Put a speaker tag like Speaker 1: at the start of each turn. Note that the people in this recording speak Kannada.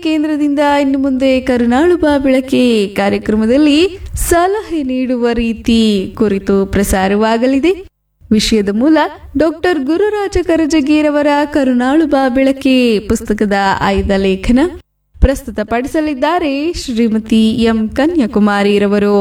Speaker 1: ಕೇಂದ್ರದಿಂದ ಇನ್ನು ಮುಂದೆ ಕರುನಾಳು ಬಾ ಬೆಳಕೆ ಕಾರ್ಯಕ್ರಮದಲ್ಲಿ ಸಲಹೆ ನೀಡುವ ರೀತಿ ಕುರಿತು ಪ್ರಸಾರವಾಗಲಿದೆ. ವಿಷಯದ ಮೂಲ ಡಾಕ್ಟರ್ ಗುರುರಾಜ ಕರಜಗಿರವರ ಕರುನಾಳು ಬಾ ಬೆಳಕೆ ಪುಸ್ತಕದ ಆಯ್ದ ಲೇಖನ ಪ್ರಸ್ತುತಪಡಿಸಲಿದ್ದಾರೆ ಶ್ರೀಮತಿ ಎಂ ಕನ್ಯಾಕುಮಾರಿರವರು.